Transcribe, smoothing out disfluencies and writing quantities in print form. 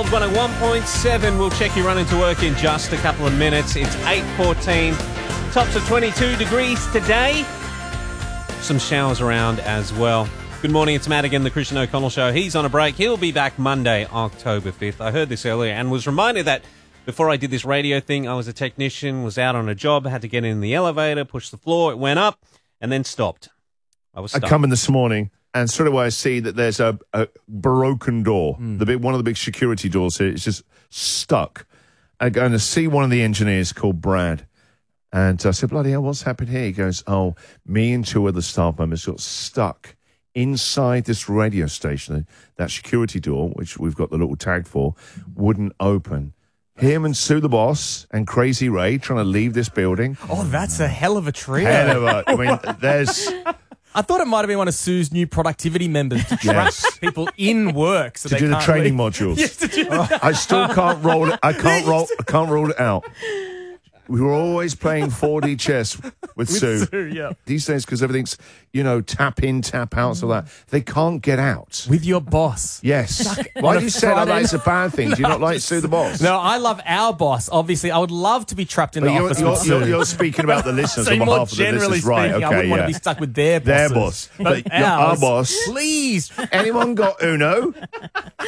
Hits 101.7. We'll check you running to work in just a couple of minutes. It's 8:14. Tops of 22 degrees today. Some showers around as well. Good morning, it's Matt again, the Christian O'Connell Show. He's on a break. He'll be back Monday, October 5th. I heard this earlier and was reminded that before I did this radio thing, I was a technician, was out on a job, had to get in the elevator, push the floor, it went up, and then stopped. I was stuck. I come in this morning, and straight away I see that there's a broken door. One of the big security doors here is just stuck. I'm going to see one of the engineers called Brad. And I said, bloody hell, what's happened here? He goes, oh, me and two other staff members got stuck inside this radio station. That security door, which we've got the little tag for, wouldn't open. Him and Sue the boss and Crazy Ray trying to leave this building. Oh, that's a hell of a trio. I mean, there's... I thought it might have been one of Sue's new productivity members to trap people in work so to they do the can't training leave. modules. Yes, to do that. I still can't roll it. I can't roll it out. We were always playing 4D chess with Sue. Yeah. These days, because everything's, tap in, tap out, so that they can't get out. With your boss. Yes. Why do you say that like it's a bad thing? Do you not like Sue the boss? No, I love our boss. Obviously, I would love to be trapped in the office with Sue. You're speaking about the listeners So on more behalf of the generally listeners. Right, speaking, okay, I wouldn't want to be stuck with their bosses. Their boss. But our ours, boss. Please. Anyone got Uno?